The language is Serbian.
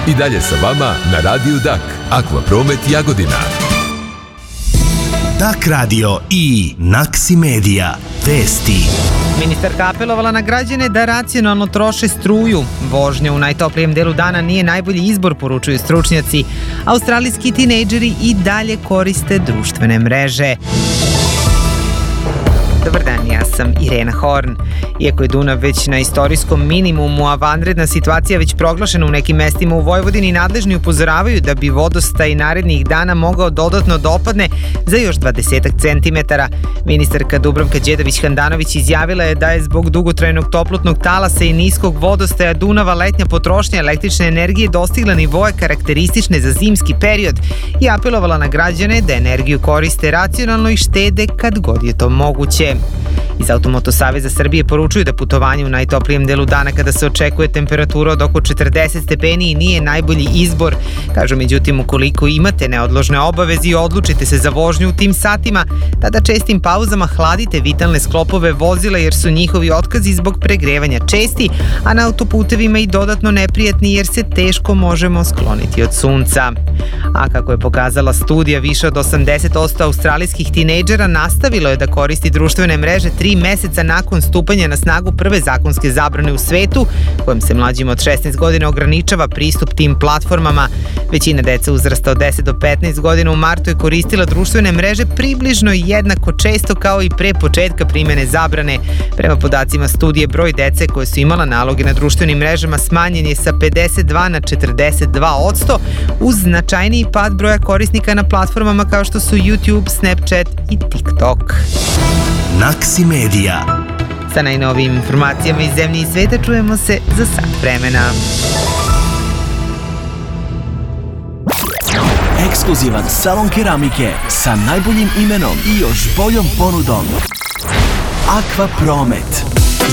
I dalje sa vama na Radiju Dak. Akvapromet Jagodina. Dak radio i Naksi Media. Vesti. Ministarka apelovala na građane da racionalno troše struju. Vožnja u najtoplijem delu dana nije najbolji izbor, poručuju stručnjaci. Australijski tinejdžeri i dalje koriste društvene mreže. Dobar dan, ja sam Irena Horn. Iako je Dunav već na istorijskom minimumu, a vanredna situacija već proglašena u nekim mestima u Vojvodini, nadležni upozoravaju da bi vodostaj narednih dana mogao dodatno da opadne za još 20 centimetara. Ministarka Dubravka Đedović-Handanović izjavila je da je zbog dugotrajnog toplotnog talasa i niskog vodostaja Dunava letnja potrošnja električne energije dostigla nivoe karakteristične za zimski period i apelovala na građane da energiju koriste racionalno i štede kad god je to moguće. Iz Automoto Saveza Srbije poručuju da putovanje u najtoplijem delu dana kada se očekuje temperatura od oko 40 stepeni nije najbolji izbor. Kažu, međutim, ukoliko imate neodložne obaveze i odlučite se za vožnju u tim satima, tada čestim pauzama hladite vitalne sklopove vozila jer su njihovi otkazi zbog pregrevanja česti, a na autoputevima i dodatno neprijatni jer se teško možemo skloniti od sunca. A kako je pokazala studija, više od 80% australijskih tinejdžera nastavilo je da koristi društvene mreže 3 meseca nakon stupanja na snagu prve zakonske zabrane u svetu, kojom se mlađima od 16 godina ograničava pristup tim platformama. Većina dece uzrasta od 10 do 15 godina u martu je koristila društvene mreže približno jednako često kao i pre početka primene zabrane. Prema podacima studije, broj dece koje su imala naloge na društvenim mrežama smanjen je sa 52 na 42%, uz značajniji pad broja korisnika na platformama kao što su YouTube, Snapchat i TikTok. Naksi Media. Sa najnovijim informacijama iz zemlje i sveta čujemo se za sat vremena. Ekskluzivan salon keramike sa najboljim imenom i još boljom ponudom. Akvapromet.